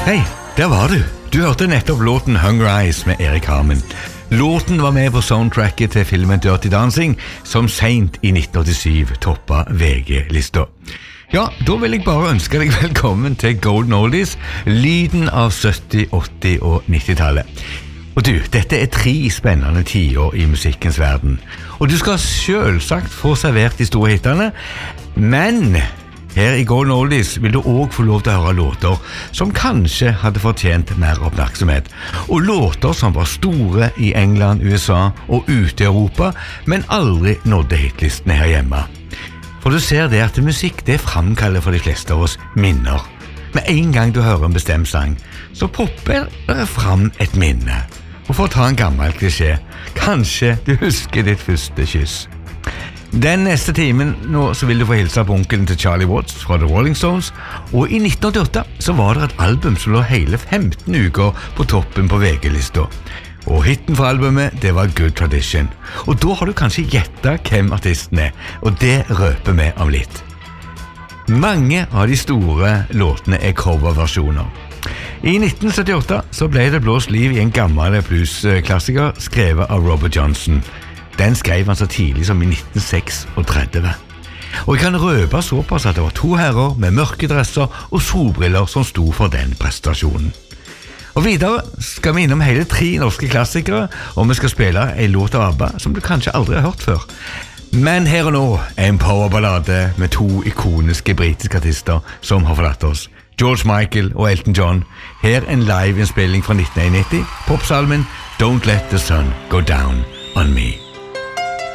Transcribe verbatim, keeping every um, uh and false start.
Hei, der var du. Du hørte nettopp låten Hunger Eyes med Erik Harmen. Låten var med på soundtracket til filmen Dirty Dancing, som sent i nitten åttisyv toppa V G-lista. Ja, da vil jeg bare ønske deg velkommen til Golden Oldies, lyden av sytti-, åtti- og nittitallet. Og du, dette er tre spennende tiår i musikkens verden. Og du skal selvsagt få servert de store hittene, men her i Golden Oldies vil du også få lov til å høre låter som kanskje hadde fortjent mer oppmerksomhet. Og låter som var store i England, U S A og ute i Europa, men aldri nådde hitlistene her hjemme. For du ser det at musikk det framkaller for de fleste av oss minner. Med en gang du hører en bestemt sang, så popper det fram et minne. Og for å ta en gammel klisjé, kanskje du husker ditt første kyss. Den neste timen nå så vil du få hilse på onkelen til Charlie Watts fra The Rolling Stones, og i nitten åttiåtte så var det et album som lå hele femten uker på toppen på V G-lista. Og hitten for albumet, det var Good Tradition. Og da har du kanskje gjettet hvem artisten er, og det røper vi om litt. Mange av de store låtene er coverversjoner. I nitten syttiåtte så ble det blåst liv i en gammel bluesklassiker skrevet av Robert Johnson. Den skrev han så tidlig som i nitten tretiseks. Og jeg kan røpe såpass at det var to herrer med mørke dresser og solbriller som sto for den prestasjonen. Og videre skal vi innom hele tre norske klassikere, og vi skal spille en låt av ABBA som du kanskje aldri har hørt før. Men her og nå er en powerballade med to ikoniske britiske artister som har forlatt oss. George Michael og Elton John. Her en live-innspilling fra nitten nitti, popsalmen Don't Let the Sun Go Down on Me.